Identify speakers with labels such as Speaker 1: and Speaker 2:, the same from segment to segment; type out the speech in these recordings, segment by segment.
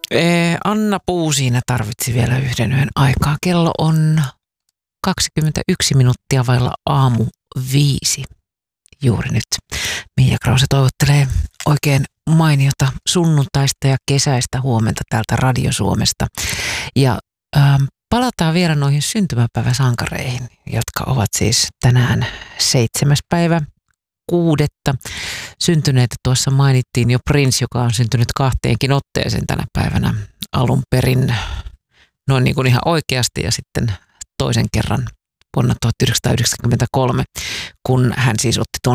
Speaker 1: Anna Puu siinä tarvitsi vielä yhden yön aikaa. Kello on 21 minuuttia vailla aamu 5 juuri nyt. Mia Krause toivottelee oikein mainiota sunnuntaista ja kesäistä huomenta täältä Radio Suomesta. Ja palataan vielä noihin syntymäpäiväsankareihin, jotka ovat siis tänään 7. päivä 6. syntyneitä. Tuossa mainittiin jo Prince, joka on syntynyt 2 otteeseen tänä päivänä alun perin noin niin kuin ihan oikeasti ja sitten toisen kerran vuonna 1993, kun hän siis otti tuon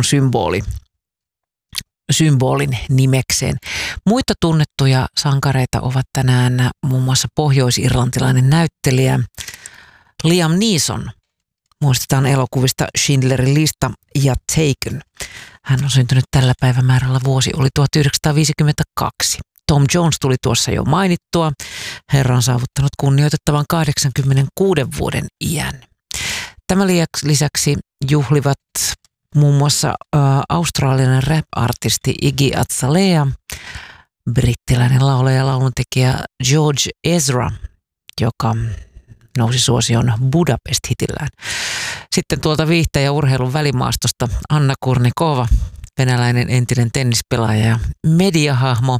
Speaker 1: symbolin nimekseen. Muita tunnettuja sankareita ovat tänään muun muassa pohjois-irlantilainen näyttelijä Liam Neeson. Muistetaan elokuvista Schindlerin lista ja Taken. Hän on syntynyt tällä päivämäärällä, vuosi oli 1952. Tom Jones tuli tuossa jo mainittua. Herra on saavuttanut kunnioitettavan 86 vuoden iän. Tämän lisäksi juhlivat muun muassa australialainen rap-artisti Iggy Azalea, brittiläinen laulaja ja lauluntekijä George Ezra, joka nousi suosioon Budapest-hitillään. Sitten tuolta viihteen ja urheilun välimaastosta Anna Kurnikova, venäläinen entinen tennispelaaja ja mediahahmo.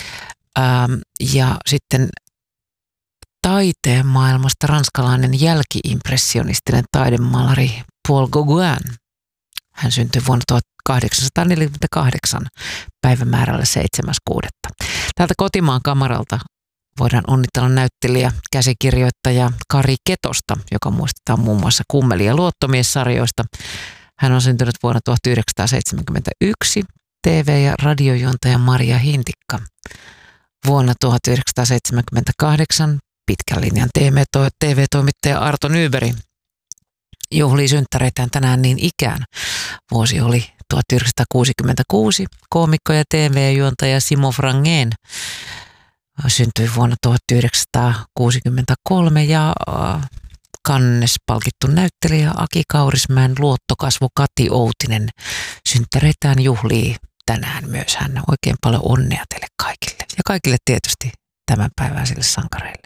Speaker 1: Ja sitten taiteen maailmasta ranskalainen jälkiimpressionistinen taidemaalari Paul Gauguin. Hän syntyi vuonna 1848 päivämäärällä 7.6. Täältä kotimaan kamaralta voidaan onnitella näyttelijä, käsikirjoittaja Kari Ketosta, joka muistetaan muun muassa Kummeli- ja Luottomies-sarjoista. Hän on syntynyt vuonna 1971. TV- ja radiojuontaja Maria Hintikka. Vuonna 1978 pitkän linjan TV-toimittaja Arto Nyberg juhlii synttäreitään tänään niin ikään. Vuosi oli 1966. Koomikko ja TV-juontaja Simo Frangén syntyi vuonna 1963 ja Cannes palkittu näyttelijä Aki Kaurismäen luottokasvu Kati Outinen synttäreitään juhlii tänään myös. Hän oikein paljon onnea teille kaikille ja kaikille tietysti tämänpäiväisille sankareille.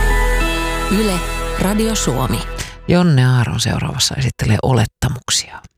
Speaker 2: Yle, Radio Suomi.
Speaker 1: Jonne Aaron seuraavassa esittelee olettamuksia.